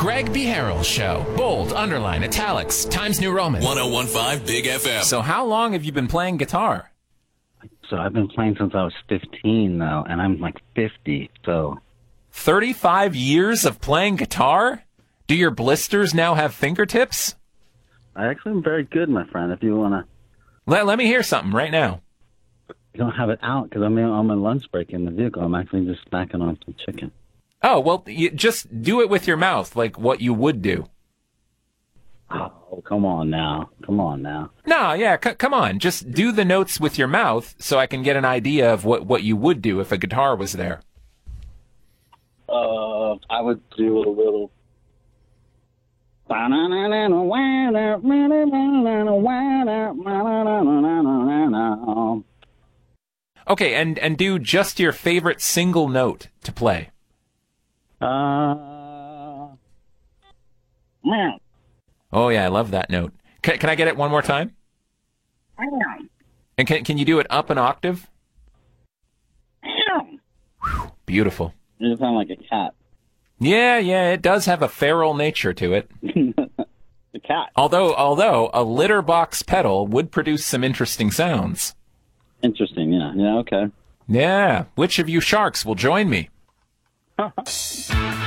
Greg Beharrell Show. Bold, underline, italics, Times New Roman. 101.5 Big FM. So how long have you been playing guitar? So I've been playing since I was 15, though, and I'm like 50, so... 35 years of playing guitar? Do your blisters now have fingertips? I actually am very good, my friend, if you want to... Let me hear something right now. You don't have it out, because I'm on my lunch break in the vehicle. I'm actually just snacking on some chicken. Oh, well, you just do it with your mouth, like what you would do. Oh, come on now. No, yeah, come on. Just do the notes with your mouth so I can get an idea of what you would do if a guitar was there. I would do a little... Okay, and do just your favorite single note to play. Meow. Oh, yeah, I love that note. Can I get it one more time? And can you do it up an octave? Whew, beautiful. You sound like a cat. Yeah, it does have a feral nature to it. The cat. Although a litter box pedal would produce some interesting sounds. Interesting, yeah. Yeah, okay. Yeah, which of you sharks will join me?